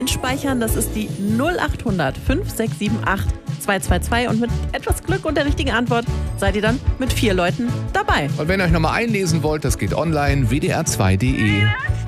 Speichern, das ist die 0800 5678 222 und mit etwas Glück und der richtigen Antwort seid ihr dann mit 4 Leuten dabei. Und wenn ihr euch nochmal einlesen wollt, das geht online, wdr2.de.